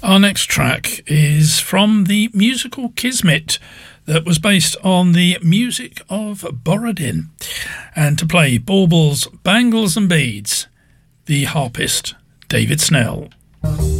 Our next track is from the musical Kismet that was based on the music of Borodin. And to play baubles, bangles and beads, the harpist David Snell.